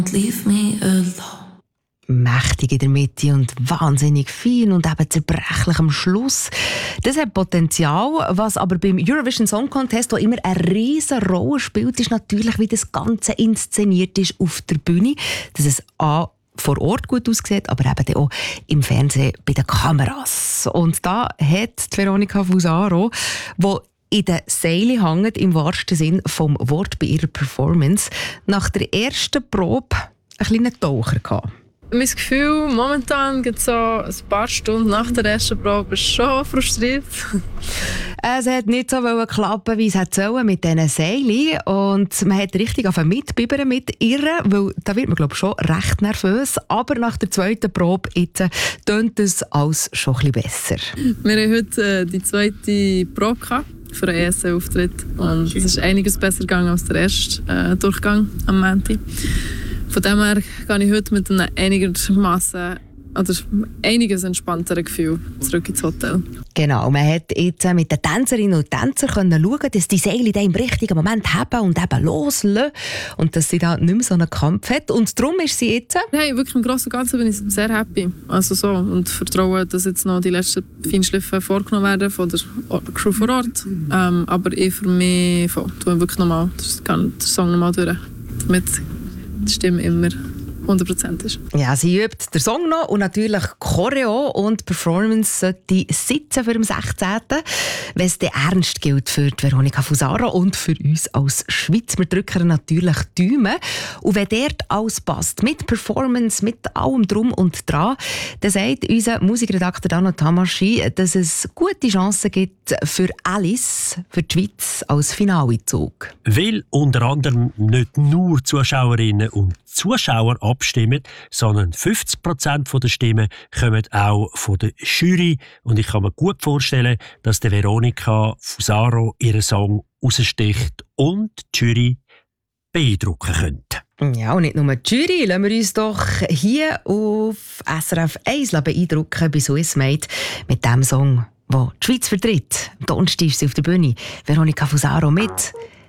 Leave me alone. Mächtig in der Mitte und wahnsinnig fein und eben zerbrechlich am Schluss. Das hat Potenzial, was aber beim Eurovision Song Contest, wo immer eine riesige Rolle spielt, ist natürlich, wie das Ganze inszeniert ist auf der Bühne. Dass es vor Ort gut aussieht, aber eben auch im Fernsehen bei den Kameras. Und da hat Veronica Fusaro, die in den Seilen hängt, im wahrsten Sinn vom Wort bei ihrer Performance, nach der ersten Probe einen kleinen Taucher gehabt. Mein Gefühl momentan geht so ein paar Stunden nach der ersten Probe schon frustriert. Es hat nicht so klappen, wie es sollte mit diesen Seilen. Und man hat richtig mitbibbern mit ihr, weil da wird man glaube ich, schon recht nervös. Aber nach der zweiten Probe tönt es alles schon ein bisschen besser. Wir haben heute die zweite Probe gehabt für einen ESC-Auftritt. Und es ist einiges besser gegangen als der erste Durchgang am Montag. Von dem her gehe ich heute mit einem einiges entspannteren Gefühl zurück ins Hotel. Genau, man hat jetzt mit den Tänzerinnen und Tänzern schauen, dass die Seile im richtigen Moment haben und eben loslassen. Und dass sie da nicht mehr so einen Kampf hat. Und darum ist sie jetzt... Nein, wirklich im Großen und Ganzen bin ich sehr happy. Also so, und vertraue, dass jetzt noch die letzten Feinschliffe vorgenommen werden von der Crew vor Ort. Aber ich für mich tue wirklich nochmal den Song nochmal durch. Damit die Stimme immer 100% ist. Ja, sie übt den Song noch und natürlich Choreo und Performance sollte sitzen für den 16. Wenn es ernst gilt für die Veronica Fusaro und für uns als Schweiz. Wir drücken natürlich Daumen. Und wenn dort alles passt, mit Performance, mit allem Drum und Dran, dann sagt unser Musikredakteur Dano Tamaschi, dass es gute Chancen gibt für Alice, für die Schweiz als Finalezug. Weil unter anderem nicht nur Zuschauerinnen und Zuschauer abstimmen, sondern 50% der Stimmen kommen auch von der Jury. Und ich kann mir gut vorstellen, dass der Veronica Fusaro ihren Song raussticht und die Jury beeindrucken könnte. Ja, und nicht nur die Jury. Lassen wir uns doch hier auf SRF 1 beeindrucken bei Swiss Made mit dem Song, der die Schweiz vertritt. Am Donnerstag ist sie auf der Bühne. Veronica Fusaro mit